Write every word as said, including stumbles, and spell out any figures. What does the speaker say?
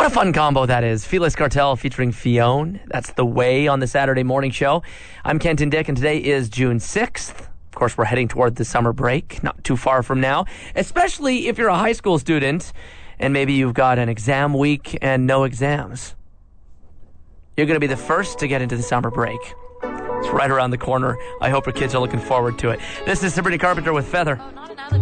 What a fun combo that is. Felice Cartel featuring Fionn. That's The Way on the Saturday morning show. I'm Kenton Dick, and today is June sixth. Of course, we're heading toward the summer break, not too far from now, especially if you're a high school student and maybe you've got an exam week and no exams. You're going to be the first to get into the summer break. It's right around the corner. I hope your kids are looking forward to it. This is Sabrina Carpenter with Feather.